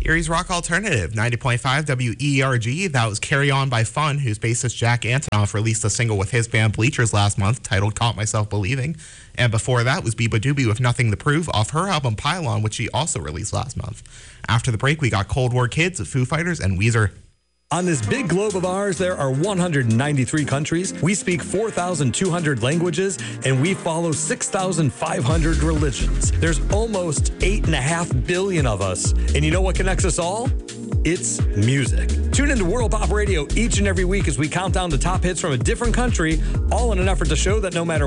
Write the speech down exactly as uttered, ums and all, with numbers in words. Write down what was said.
Erie's Rock Alternative, ninety point five W E R G. That was Carry On by Fun, whose bassist Jack Antonoff released a single with his band Bleachers last month titled Caught Myself Believing. And before that was Biba Doobie with Nothing to Prove off her album Pylon, which she also released last month. After the break, we got Cold War Kids, Foo Fighters, and Weezer. On this big globe of ours, there are one hundred ninety-three countries. We speak four thousand two hundred languages, and we follow six thousand five hundred religions. There's almost eight and a half billion of us. And you know what connects us all? It's music. Tune into World Pop Radio each and every week as we count down the top hits from a different country, all in an effort to show that no matter